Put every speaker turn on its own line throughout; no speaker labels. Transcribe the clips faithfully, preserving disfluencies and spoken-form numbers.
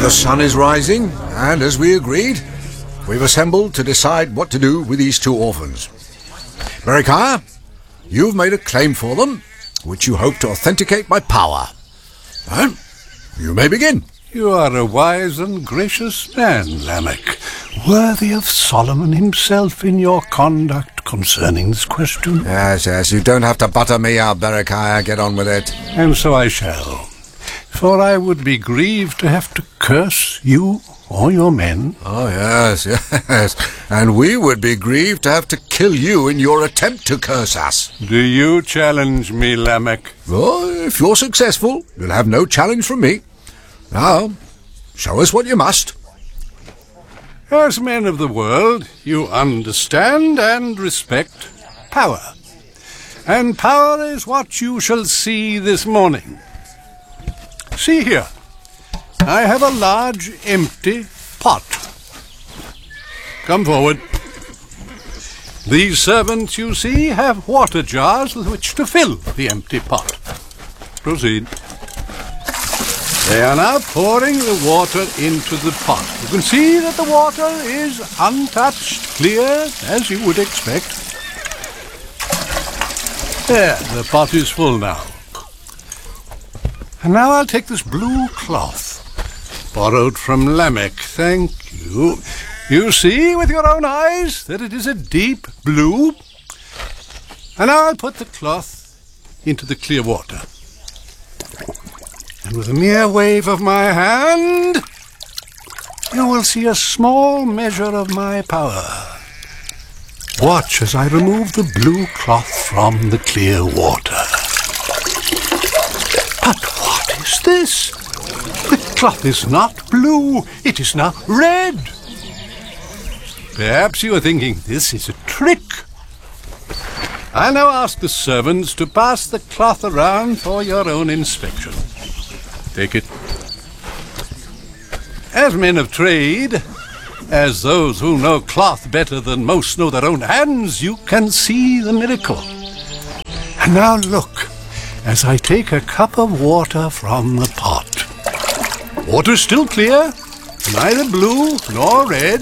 The sun is rising, and as we agreed, we've assembled to decide what to do with these two orphans. Berechiah, you've made a claim for them, which you hope to authenticate by power. Well, you may begin.
You are a wise and gracious man, Lamech, worthy of Solomon himself in your conduct concerning this question.
Yes, yes, you don't have to butter me out, Berechiah. Get on with it.
And so I shall, for I would be grieved to have to curse you or your men.
Oh, yes, yes, and we would be grieved to have to kill you in your attempt to curse us.
Do you challenge me, Lamech?
Well, if you're successful, you'll have no challenge from me. Now, show us what you must.
As men of the world, you understand and respect power. And power is what you shall see this morning. See here. I have a large empty pot. Come forward. These servants, you see, have water jars with which to fill the empty pot. Proceed. They are now pouring the water into the pot. You can see that the water is untouched, clear, as you would expect. There, the pot is full now. And now I'll take this blue cloth, borrowed from Lamech, thank you. You see with your own eyes that it is a deep blue. And now I'll put the cloth into the clear water. And with a mere wave of my hand, you will see a small measure of my power. Watch as I remove the blue cloth from the clear water. But what is this? The cloth is not blue, it is now red. Perhaps you are thinking this is a trick. I'll now ask the servants to pass the cloth around for your own inspection. Take it. As men of trade, as those who know cloth better than most know their own hands, you can see the miracle. And now look, as I take a cup of water from the pot. Water still clear, neither blue nor red.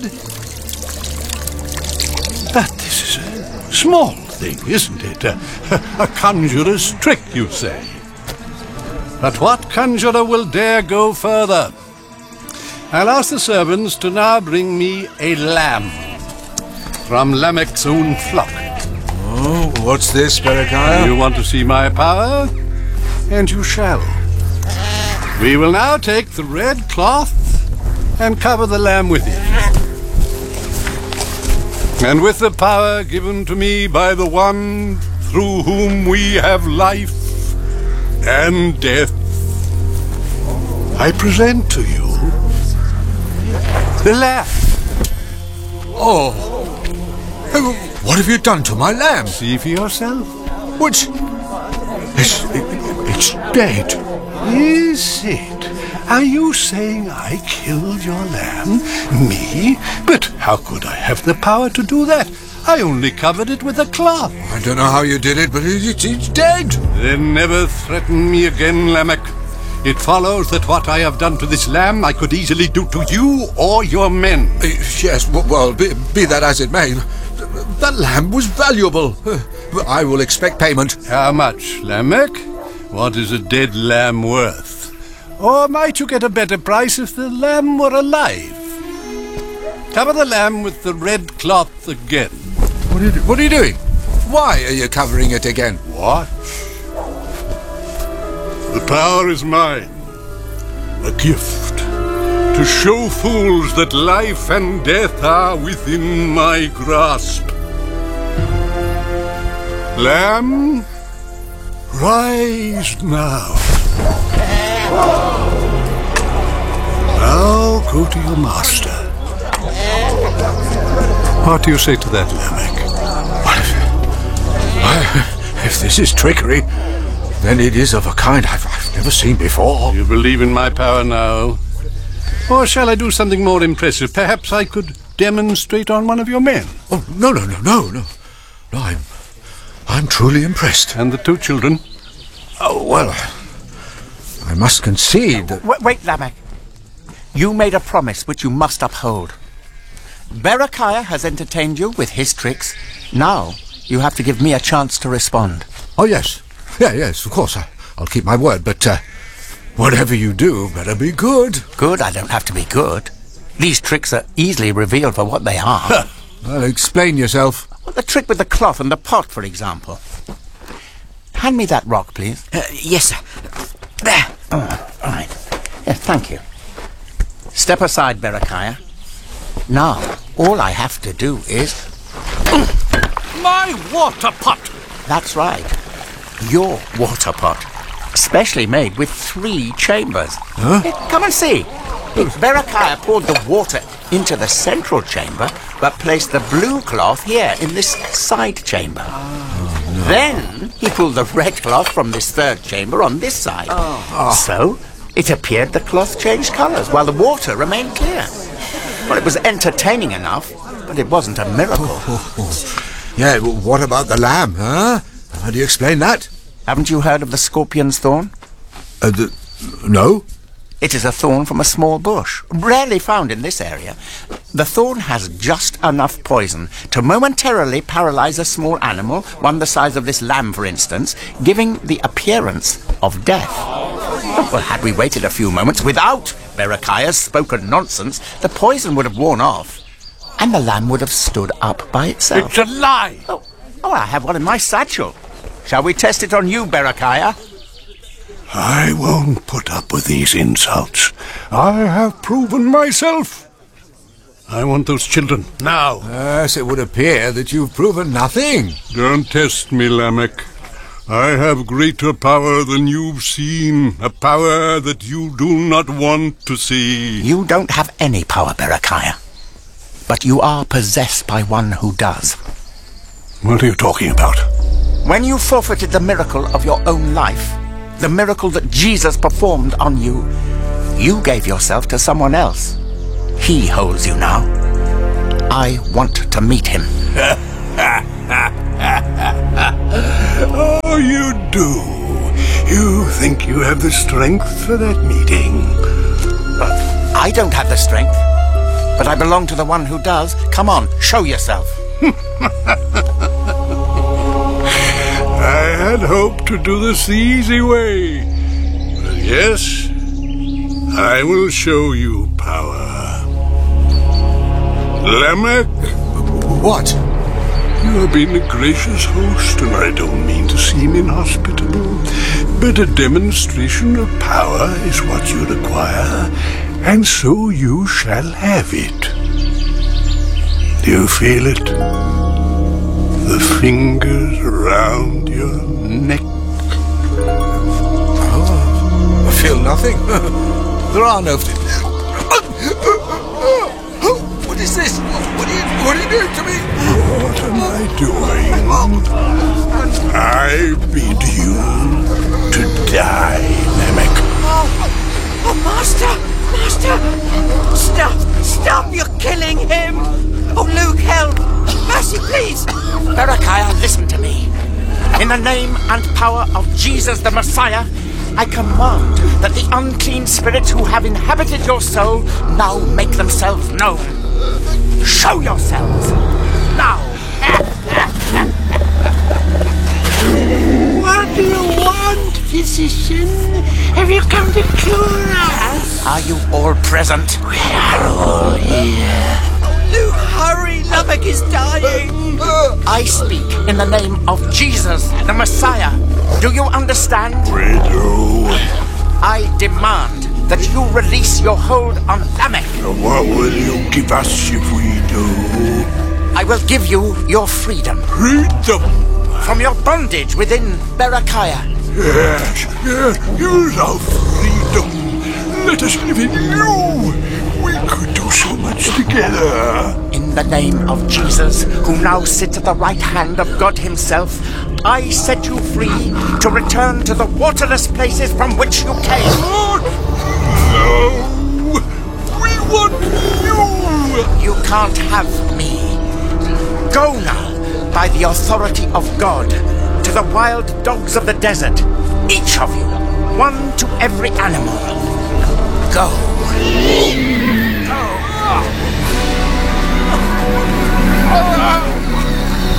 But this is a small thing, isn't it? A, a conjurer's trick, you say. But what conjurer will dare go further? I'll ask the servants to now bring me a lamb from Lamech's own flock.
Oh, what's this, Berechiah?
You want to see my power? And you shall. We will now take the red cloth and cover the lamb with it. And with the power given to me by the one through whom we have life and death, I present to you the lamb.
Oh, what have you done to my lamb?
See for yourself.
Which, it's, it's dead.
Is it? Are you saying I killed your lamb? Me? But how could I have the power to do that? I only covered it with a cloth.
I don't know how you did it, but it's, it's dead.
Then never threaten me again, Lamech. It follows that what I have done to this lamb I could easily do to you or your men.
Uh, yes, well, be, be that as it may, that lamb was valuable. Uh, I will expect payment.
How much, Lamech? What is a dead lamb worth? Or might you get a better price if the lamb were alive? Cover the lamb with the red cloth again.
What are you, what are you doing? Why are you covering it again?
Watch. The power is mine. A gift. To show fools that life and death are within my grasp. Lamb, rise now. Now go to your master. What do you say to that, Lamech?
If, if this is trickery, then it is of a kind I've, I've never seen before.
You believe in my power now? Or shall I do something more impressive? Perhaps I could demonstrate on one of your men.
Oh, no, no, no, no, no. No, I'm, I'm truly impressed.
And the two children?
Oh, well, I must concede that...
Wait, wait, Lamech. You made a promise which you must uphold. Berechiah has entertained you with his tricks. Now, you have to give me a chance to respond.
Oh, yes. Yeah, yes, of course. I, I'll keep my word, but uh, whatever you do better be good.
Good? I don't have to be good. These tricks are easily revealed for what they are.
Well, explain yourself.
Well, the trick with the cloth and the pot, for example. Hand me that rock, please.
Uh, yes, sir. There.
Oh, all right. Yes, thank you. Step aside, Berechiah. Now, all I have to do is...
My water pot!
That's right. Your water pot. Specially made with three chambers.
Huh?
Here, come and see. Berechiah poured the water into the central chamber, but placed the blue cloth here in this side chamber.
Oh, no.
Then he pulled the red cloth from this third chamber on this side.
Oh.
So it appeared the cloth changed colours while the water remained clear. Well, it was entertaining enough, but it wasn't a miracle.
Oh, oh, oh. Yeah, well, what about the lamb, huh? How do you explain that?
Haven't you heard of the scorpion's thorn?
Uh, the, no?
It is a thorn from a small bush, rarely found in this area. The thorn has just enough poison to momentarily paralyze a small animal, one the size of this lamb, for instance, giving the appearance of death. Well, had we waited a few moments without Berechiah's spoken nonsense, the poison would have worn off, and the lamb would have stood up by itself.
It's a lie!
Oh, oh I have one in my satchel. Shall we test it on you, Berechiah?
I won't put up with these insults. I have proven myself. I want those children, now.
Yes, it would appear that you've proven nothing.
Don't test me, Lamech. I have greater power than you've seen, a power that you do not want to see.
You don't have any power, Berechiah, but you are possessed by one who does.
What are you talking about?
When you forfeited the miracle of your own life, the miracle that Jesus performed on you, you gave yourself to someone else. He holds you now. I want to meet him.
Oh, you do. You think you have the strength for that meeting?
Uh, I don't have the strength, but I belong to the one who does. Come on, show yourself.
I had hoped to do this the easy way. But yes, I will show you power. Lamech?
What?
You have been a gracious host, and I don't mean to seem inhospitable, but a demonstration of power is what you require, and so you shall have it. Do you feel it? The fingers around your neck.
Oh, I feel nothing. There are no... What is this? What are you, what are you doing to me?
What am I doing? I bid you to die, Lamech.
Oh, oh, Master! Master! Stop! Stop! You're killing him! Oh, Luke, help! Mercy, please!
Berechiah, listen to me. In the name and power of Jesus the Messiah, I command that the unclean spirits who have inhabited your soul now make themselves known. Show yourselves, now!
What do you want, physician? Have you come to cure us?
Are you all present?
We are all here. Luke, hurry! Lamech is dying!
I speak in the name of Jesus, the Messiah. Do you understand?
We do.
I demand that you release your hold on Lamech.
What will you give us if we do?
I will give you your freedom.
Freedom!
From your bondage within Berechiah.
Yes, yes, use our freedom. Let us live in you. We could do so much together.
In the name of Jesus, who now sits at the right hand of God himself, I set you free to return to the waterless places from which you came.
No! We want you!
You can't have me. Go now, by the authority of God, to the wild dogs of the desert, each of you, one to every animal.